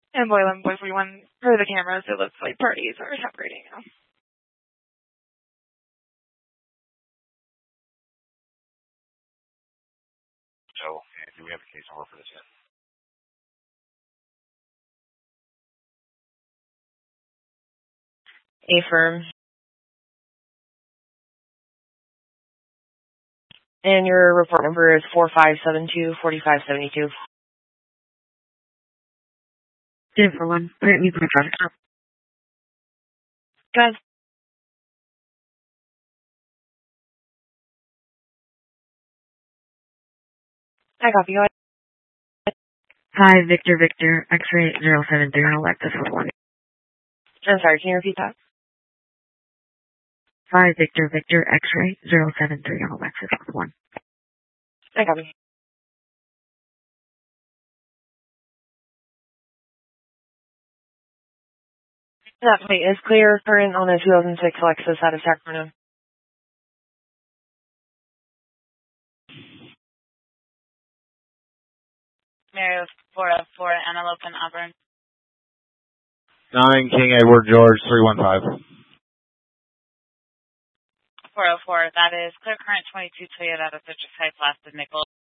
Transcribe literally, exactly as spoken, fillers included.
And boy, eleven point forty-one, for the cameras, it looks like parties are separating now. So, do we have a case number for this yet? Affirm. And your report number is four five seven two, four five seven two. ten for one. Grant me traffic. Guys. I copy you. Hi, Victor, Victor, X-ray zero seven three on Lexus with one. I'm sorry, can you repeat that? Hi, Victor, Victor, X-ray zero seven three on Lexus with one. I copy. That plate is clear, current on a two thousand six Lexus out of Sacramento. Mary four oh four, Antelope and Auburn. nine King Edward George three one five. four oh four, that is clear current twenty-two Toyota, that's just high blasted nickel.